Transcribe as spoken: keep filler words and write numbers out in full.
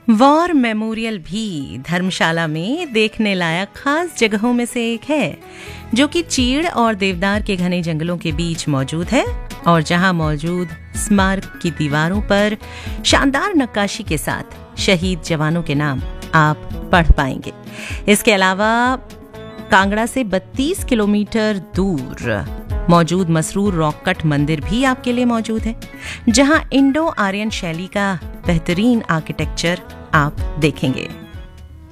War memorial भी धर्मशाला में देखने लायक खास जगहों में से एक है, जो कि चीड़ और देवदार के घने जंगलों के बीच मौजूद है और जहां मौजूद स्मारक की दीवारों पर शानदार नक्काशी के साथ शहीद जवानों के नाम आप पढ़ पाएंगे। इसके अलावा कांगड़ा से बत्तीस किलोमीटर दूर मौजूद मसरूर रॉक कट मंदिर भी आपके लिए मौजूद है, जहां इंडो आर्यन शैली का बेहतरीन आर्किटेक्चर आप देखेंगे।